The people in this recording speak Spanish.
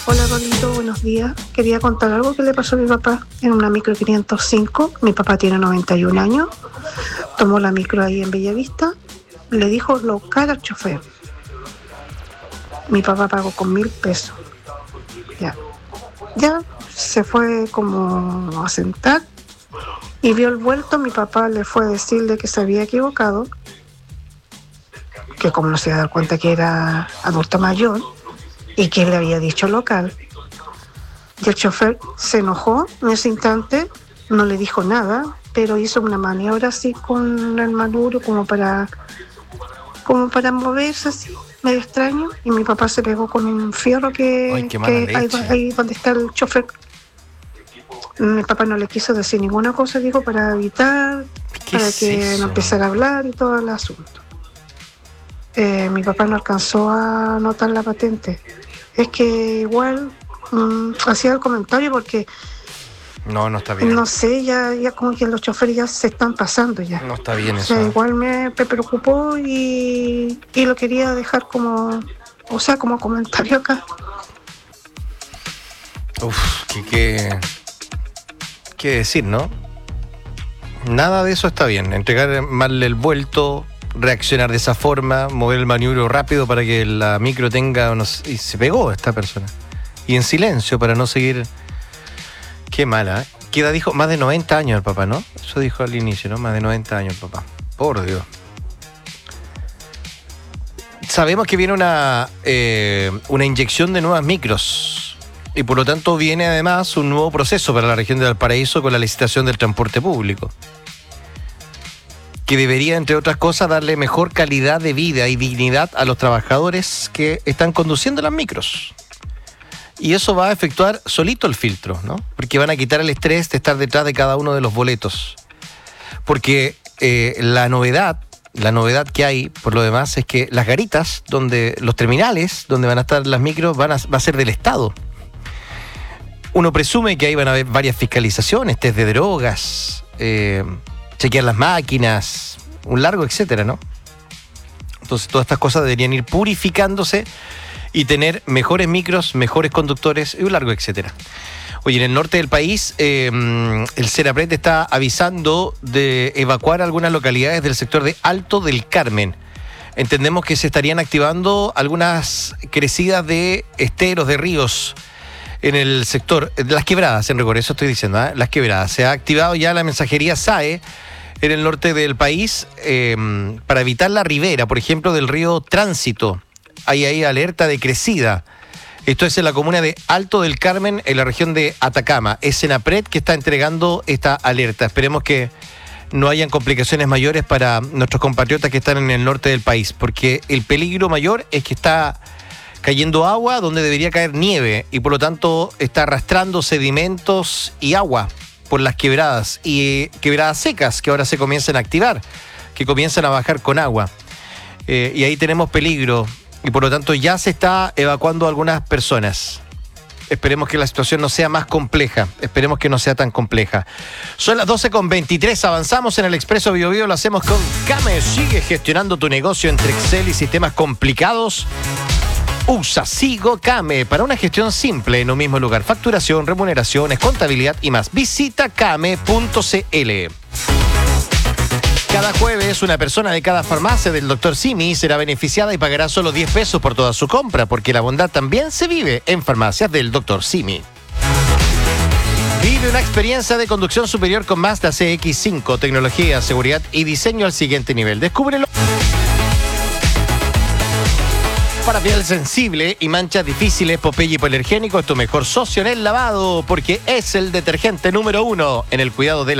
Hola Rolito, buenos días. Quería contar algo que le pasó a mi papá en una micro 505. Mi papá tiene 91 años. Tomó la micro ahí en Bellavista. Le dijo local al chofer. Mi papá pagó con 1.000 pesos. Ya se fue como a sentar y vio el vuelto. Mi papá le fue a decirle que se había equivocado, que como no se iba a dar cuenta que era adulto mayor y que él le había dicho local. Y el chofer se enojó en ese instante, no le dijo nada, pero hizo una maniobra así con el manubrio como para moverse así, medio extraño, y mi papá se pegó con un fierro que ahí donde está el chofer. Mi papá no le quiso decir ninguna cosa, dijo, para evitar, para que no empezara a hablar y todo el asunto. Mi papá no alcanzó a anotar la patente. Es que igual hacía el comentario porque no está bien. No sé, ya como que los choferes ya se están pasando ya. No está bien eso. O sea, igual me preocupó y lo quería dejar como comentario acá. ¿Qué decir, no? Nada de eso está bien. Entregar mal el vuelto, reaccionar de esa forma, mover el maniobro rápido para que la micro tenga... y se pegó esta persona. Y en silencio para no seguir... Qué mala, ¿eh? ¿Qué edad dijo? Más de 90 años el papá, ¿no? Eso dijo al inicio, ¿no? Más de 90 años el papá. Por Dios. Sabemos que viene una inyección de nuevas micros. Y por lo tanto viene además un nuevo proceso para la región de Valparaíso con la licitación del transporte público, que debería, entre otras cosas, darle mejor calidad de vida y dignidad a los trabajadores que están conduciendo las micros. Y eso va a efectuar solito el filtro, ¿no? Porque van a quitar el estrés de estar detrás de cada uno de los boletos. Porque la novedad que hay, por lo demás, es que las garitas, los terminales donde van a estar las micros, va a ser del Estado. Uno presume que ahí van a haber varias fiscalizaciones, test de drogas, chequear las máquinas, un largo etcétera, ¿no? Entonces todas estas cosas deberían ir purificándose y tener mejores micros, mejores conductores y un largo etcétera. Oye, en el norte del país, el Senapred está avisando de evacuar algunas localidades del sector de Alto del Carmen. Entendemos que se estarían activando algunas crecidas de esteros, de ríos, en el sector, las quebradas, en rigor, eso estoy diciendo, las quebradas. Se ha activado ya la mensajería SAE en el norte del país para evitar la ribera, por ejemplo, del río Tránsito. Hay alerta de crecida. Esto es en la comuna de Alto del Carmen, en la región de Atacama. Es Senapred que está entregando esta alerta. Esperemos que no hayan complicaciones mayores para nuestros compatriotas que están en el norte del país, porque el peligro mayor es que está cayendo agua donde debería caer nieve y por lo tanto está arrastrando sedimentos y agua por las quebradas y quebradas secas que ahora se comienzan a activar, que comienzan a bajar con agua. Y ahí tenemos peligro y por lo tanto ya se está evacuando a algunas personas. Esperemos que la situación no sea más compleja, esperemos que no sea tan compleja. Son las 12:23, avanzamos en el Expreso Bio Bio, lo hacemos con Kame. Sigue gestionando tu negocio entre Excel y sistemas complicados. Usa Sigo Kame para una gestión simple en un mismo lugar. Facturación, remuneraciones, contabilidad y más. Visita kame.cl. Cada jueves, una persona de cada farmacia del Dr. Simi será beneficiada y pagará solo 10 pesos por toda su compra, porque la bondad también se vive en farmacias del Dr. Simi. Vive una experiencia de conducción superior con Mazda CX-5, tecnología, seguridad y diseño al siguiente nivel. Descúbrelo. Para piel sensible y manchas difíciles, Popeye Hipoalergénico es tu mejor socio en el lavado, porque es el detergente número 1 en el cuidado de la